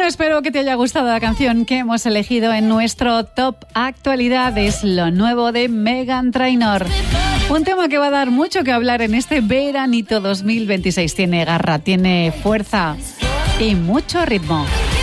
Bueno, espero que te haya gustado la canción que hemos elegido en nuestro Top Actualidad. Es lo nuevo de Meghan Trainor. Un tema que va a dar mucho que hablar en este veranito 2026. Tiene garra, tiene fuerza y mucho ritmo.